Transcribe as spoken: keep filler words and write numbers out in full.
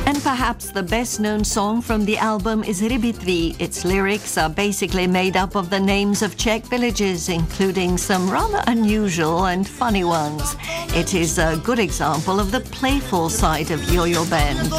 And perhaps the best-known song from the album is Rybitvi. Its lyrics are basically made up of the names of Czech villages, including some rather unusual and funny ones. It is a good example of the playful side of Yo-Yo Band.